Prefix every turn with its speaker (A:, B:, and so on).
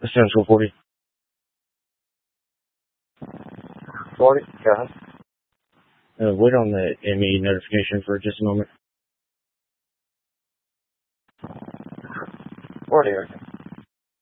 A: Central 40.
B: 40, go ahead.
A: Wait on the ME notification for just a moment.
B: 40, okay.